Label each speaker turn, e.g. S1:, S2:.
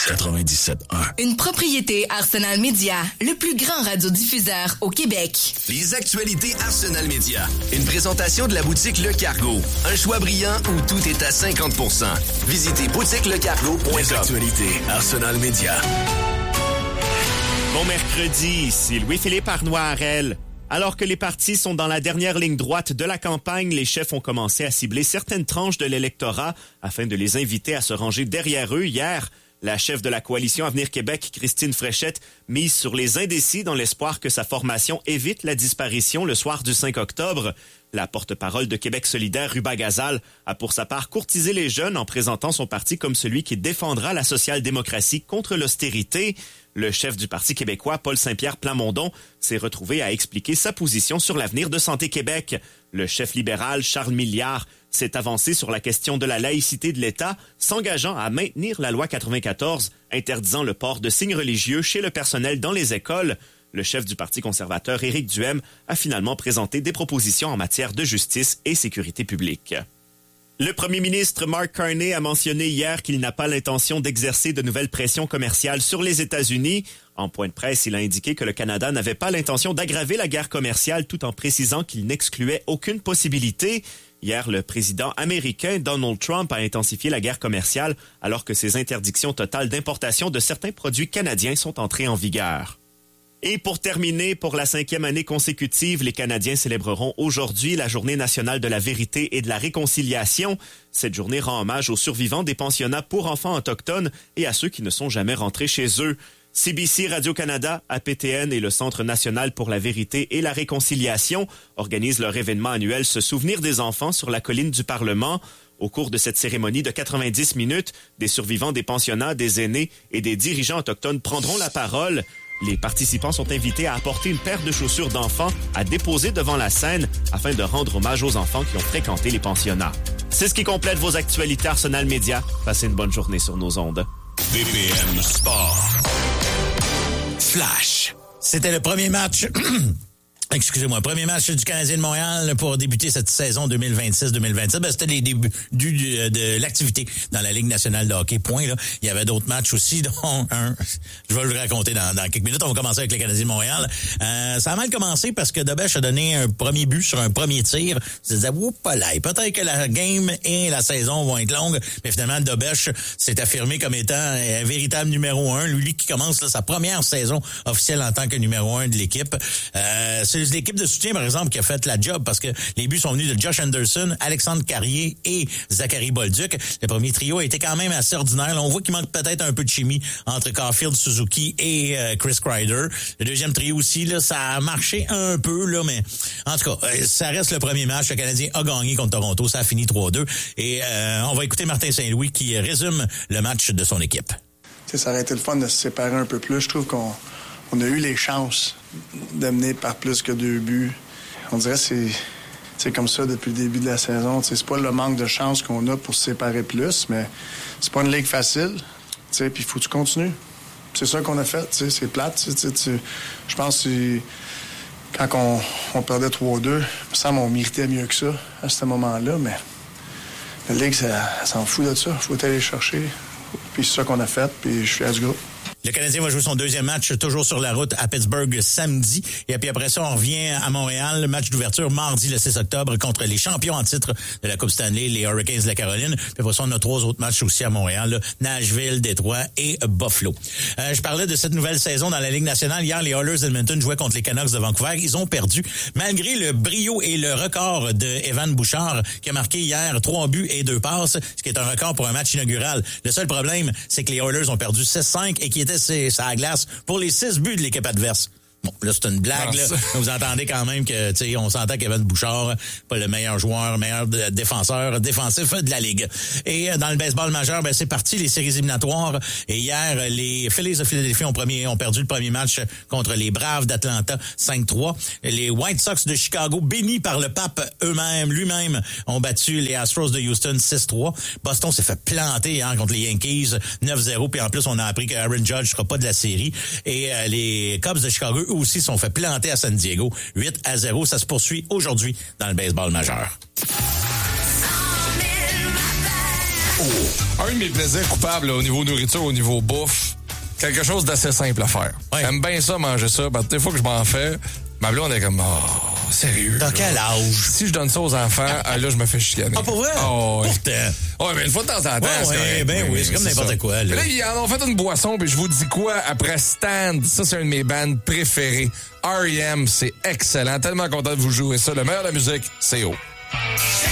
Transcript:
S1: 97.1.
S2: Une propriété Arsenal Media, le plus grand radiodiffuseur au Québec.
S3: Les actualités Arsenal Media. Une présentation de la boutique Le Cargo. Un choix brillant où tout est à 50%. Visitez boutiquelecargo.com.
S1: Les actualités Arsenal Media.
S4: Bon mercredi, ici Louis-Philippe Arnois-Harel. Alors que les partis sont dans la dernière ligne droite de la campagne, les chefs ont commencé à cibler certaines tranches de l'électorat afin de les inviter à se ranger derrière eux. Hier, la chef de la coalition Avenir Québec, Christine Fréchette, mise sur les indécis dans l'espoir que sa formation évite la disparition le soir du 5 octobre. La porte-parole de Québec solidaire, Ruba Gazal, a pour sa part courtisé les jeunes en présentant son parti comme celui qui défendra la social-démocratie contre l'austérité. Le chef du Parti québécois, Paul Saint-Pierre Plamondon, s'est retrouvé à expliquer sa position sur l'avenir de Santé Québec. Le chef libéral, Charles Milliard, s'est avancé sur la question de la laïcité de l'État, s'engageant à maintenir la loi 94, interdisant le port de signes religieux chez le personnel dans les écoles. Le chef du Parti conservateur, Éric Duhem, a finalement présenté des propositions en matière de justice et sécurité publique. Le premier ministre Mark Carney a mentionné hier qu'il n'a pas l'intention d'exercer de nouvelles pressions commerciales sur les États-Unis. En point de presse, il a indiqué que le Canada n'avait pas l'intention d'aggraver la guerre commerciale tout en précisant qu'il n'excluait aucune possibilité. Hier, le président américain Donald Trump a intensifié la guerre commerciale alors que ses interdictions totales d'importation de certains produits canadiens sont entrées en vigueur. Et pour terminer, pour la 5e année consécutive, les Canadiens célébreront aujourd'hui la Journée nationale de la vérité et de la réconciliation. Cette journée rend hommage aux survivants des pensionnats pour enfants autochtones et à ceux qui ne sont jamais rentrés chez eux. CBC Radio-Canada, APTN et le Centre national pour la vérité et la réconciliation organisent leur événement annuel Se souvenir des enfants sur la colline du Parlement. Au cours de cette cérémonie de 90 minutes, des survivants des pensionnats, des aînés et des dirigeants autochtones prendront la parole. Les participants sont invités à apporter une paire de chaussures d'enfants à déposer devant la scène afin de rendre hommage aux enfants qui ont fréquenté les pensionnats. C'est ce qui complète vos actualités Arsenal Media. Passez une bonne journée sur nos ondes.
S1: BPM Sport. Flash.
S5: C'était le premier match... premier match du Canadien de Montréal pour débuter cette saison 2026-2027. Ben, c'était les débuts de l'activité dans la Ligue nationale de hockey. Point, là. Il y avait d'autres matchs aussi, dont un. Je vais le raconter dans quelques minutes. On va commencer avec les Canadiens de Montréal. Ça a mal commencé parce que Dobech a donné un premier but sur un premier tir. Je disais, peut-être que la game et la saison vont être longues. Mais finalement, Dobech s'est affirmé comme étant un véritable numéro 1. Lui qui commence là, sa première saison officielle en tant que numéro 1 de l'équipe. C'est l'équipe de soutien, par exemple, qui a fait la job parce que les buts sont venus de Josh Anderson, Alexandre Carrier et Zachary Bolduc. Le premier trio a été quand même assez ordinaire. Là, on voit qu'il manque peut-être un peu de chimie entre Caulfield, Suzuki et Chris Kreider. Le deuxième trio aussi, là, ça a marché un peu, là, mais en tout cas, ça reste le premier match. Le Canadien a gagné contre Toronto. Ça a fini 3-2. Et on va écouter Martin Saint-Louis qui résume le match de son équipe.
S6: T'sais, ça aurait été le fun de se séparer un peu plus. Je trouve qu'on a eu les chances de mener par plus que 2 buts. On dirait que c'est comme ça depuis le début de la saison. T'sais, c'est pas le manque de chance qu'on a pour se séparer plus, mais c'est pas une ligue facile. Puis il faut que tu continues. C'est ça qu'on a fait. C'est plate. Je pense que quand on perdait 3-2, il me semble qu'on méritait mieux que ça à ce moment-là, mais la ligue, ça s'en fout de ça. Il faut aller chercher. Puis c'est ça qu'on a fait, puis je suis fier du groupe.
S5: Le Canadien va jouer son deuxième match toujours sur la route à Pittsburgh samedi. Et puis après ça, on revient à Montréal. Le match d'ouverture mardi le 6 octobre contre les champions en titre de la Coupe Stanley, les Hurricanes de la Caroline. Puis après ça, on a 3 autres matchs aussi à Montréal. Là, Nashville, Détroit et Buffalo. Je parlais de cette nouvelle saison dans la Ligue nationale. Hier, les Oilers d'Edmonton jouaient contre les Canucks de Vancouver. Ils ont perdu malgré le brio et le record de Evan Bouchard qui a marqué hier 3 buts et 2 passes, ce qui est un record pour un match inaugural. Le seul problème, c'est que les Oilers ont perdu 6-5 et qui étaient sur la glace pour les 6 buts de l'équipe adverse. Bon, là, c'est une blague, là. Vous entendez quand même que, tu sais, on s'entend qu'Evan Bouchard, pas le meilleur joueur, meilleur défenseur défensif de la Ligue. Et dans le baseball majeur, ben, c'est parti, les séries éliminatoires. Et hier, les Phillies de Philadelphie ont perdu le premier match contre les Braves d'Atlanta, 5-3. Les White Sox de Chicago, bénis par le pape lui-même, ont battu les Astros de Houston, 6-3. Boston s'est fait planter, hein, contre les Yankees, 9-0. Puis en plus, on a appris que Aaron Judge sera pas de la série. Et les Cubs de Chicago, eux aussi, sont fait planter à San Diego, 8-0. Ça se poursuit aujourd'hui dans le baseball majeur.
S1: Oh.
S7: Un de mes plaisirs coupables là, au niveau nourriture, au niveau bouffe, quelque chose d'assez simple à faire.
S5: Ouais.
S7: J'aime bien ça, manger ça. Des fois que je m'en fais, ma blonde est comme, oh, sérieux.
S5: Dans quel âge?
S7: Si je donne ça aux enfants, là, je me fais chicaner.
S5: Ah, pour vrai?
S7: Oh, ouais.
S5: Pourtant.
S7: Ouais, mais une fois de temps en temps, c'est correct.
S5: Oui, c'est comme n'importe
S7: ça.
S5: quoi. Là.
S7: Mais là, ils en ont fait une boisson, puis je vous dis quoi, après Stand, ça, c'est une de mes bandes préférées. R.E.M., c'est excellent. Tellement content de vous jouer ça. Le meilleur de la musique, c'est haut.